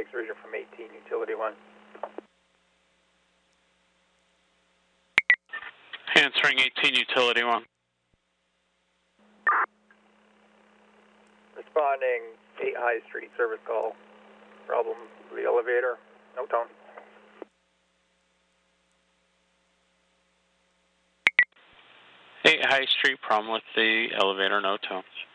takes region from 18, utility 1. Answering 18, utility 1. Responding 8 High Street, service call. Problem with the elevator, no tone. 8 High Street, problem with the elevator, no tone.